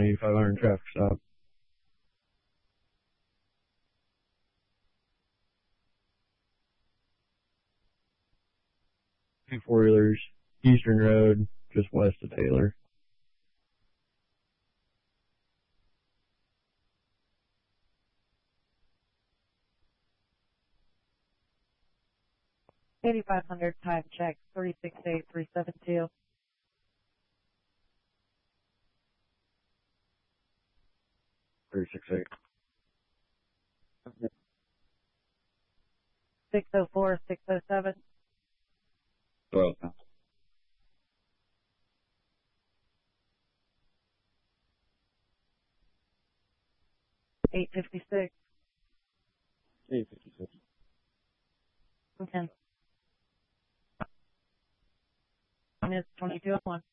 500 traffic stop. Two four-wheelers, Eastern Road, just west of Taylor. $8,500 time check 368372. Three 6-8. 604 607. Well, 856. 856. Okay. Minutes 2201.